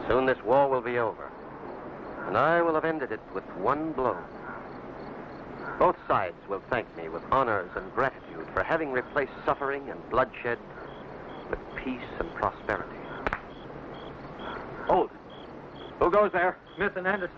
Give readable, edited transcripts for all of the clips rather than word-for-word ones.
Soon this war will be over, and I will have ended it with one blow. Both sides will thank me with honors and gratitude for having replaced suffering and bloodshed with peace and prosperity. Hold. Who goes there? Smith and Anderson.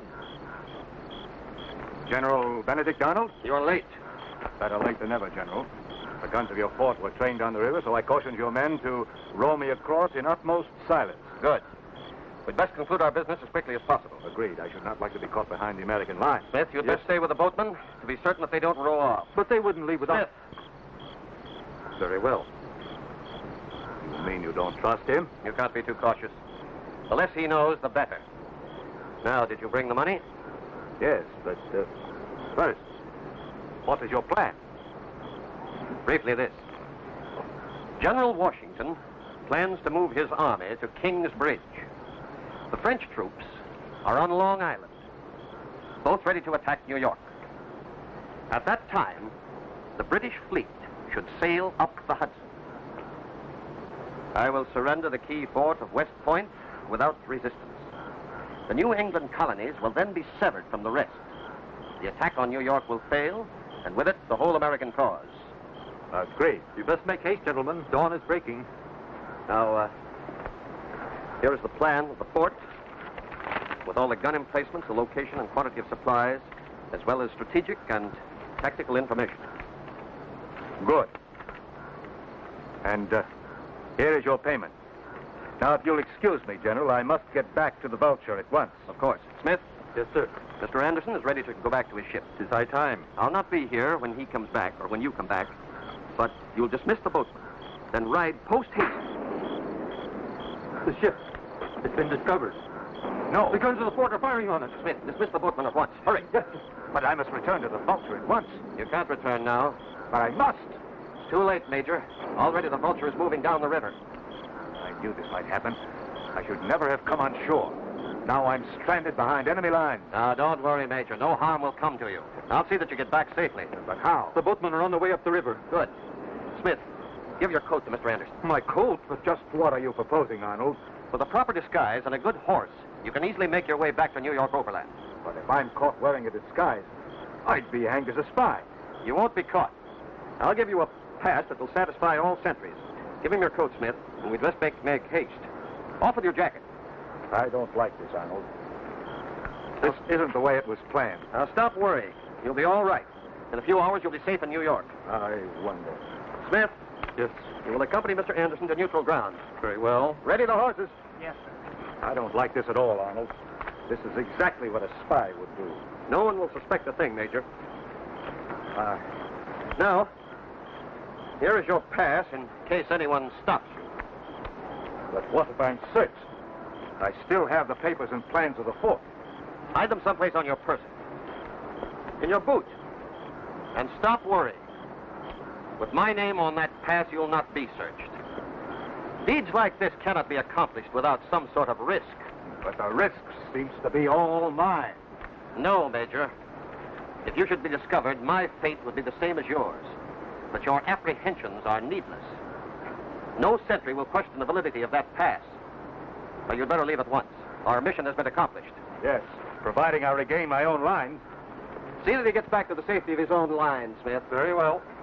General Benedict Arnold? You're late. Better late than never, General. The guns of your fort were trained down the river, so I cautioned your men to row me across in utmost silence. Good. We'd best conclude our business as quickly as possible. Agreed. I should not like to be caught behind the American line. Smith, you'd best stay with the boatmen to be certain that they don't row off. But they wouldn't leave without... Smith. Very well. You mean you don't trust him? You can't be too cautious. The less he knows, the better. Now, did you bring the money? Yes, but first, what is your plan? Briefly this. General Washington plans to move his army to King's Bridge. The French troops are on Long Island, both ready to attack New York. At that time, the British fleet should sail up the Hudson. I will surrender the key fort of West Point without resistance. The New England colonies will then be severed from the rest. The attack on New York will fail, and with it, the whole American cause. That's great. You best make haste, gentlemen. Dawn is breaking. Now, here is the plan of the fort, with all the gun emplacements, the location and quantity of supplies, as well as strategic and tactical information. Good. And here is your payment. Now, if you'll excuse me, General, I must get back to the Vulture at once. Of course. Smith? Yes, sir. Mr. Anderson is ready to go back to his ship. It's high time. I'll not be here when he comes back, or when you come back, but you'll dismiss the boatman, then ride post-haste. The ship. It's been discovered. No. The guns of the fort are firing on us. Smith, dismiss the boatman at once. Hurry. Yes. But I must return to the Vulture at once. You can't return now. But I must. It's too late, Major. Already the Vulture is moving down the river. I knew this might happen. I should never have come on shore. Now I'm stranded behind enemy lines. Now, don't worry, Major. No harm will come to you. I'll see that you get back safely. But how? The boatmen are on their way up the river. Good. Smith, give your coat to Mr. Anderson. My coat? But just what are you proposing, Arnold? With a proper disguise and a good horse, you can easily make your way back to New York overland. But if I'm caught wearing a disguise, I'd be hanged as a spy. You won't be caught. I'll give you a pass that will satisfy all sentries. Give him your coat, Smith, and we'd best make haste. Off with your jacket. I don't like this, Arnold. This isn't the way it was planned. Now, stop worrying. You'll be all right. In a few hours, you'll be safe in New York. I wonder. Smith, Yes. you will accompany Mr. Anderson to neutral ground. Very well. Ready the horses. Yes, sir. I don't like this at all, Arnold. This is exactly what a spy would do. No one will suspect a thing, Major. Now, here is your pass in case anyone stops you. But what if I'm searched? I still have the papers and plans of the fort. Hide them someplace on your person. In your boot. And stop worrying. With my name on that pass, you'll not be searched. Deeds like this cannot be accomplished without some sort of risk. But the risk seems to be all mine. No, Major. If you should be discovered, my fate would be the same as yours. But your apprehensions are needless. No sentry will question the validity of that pass. So you'd better leave at once. Our mission has been accomplished. Yes, providing I regain my own lines. See that he gets back to the safety of his own line, Smith. Very well.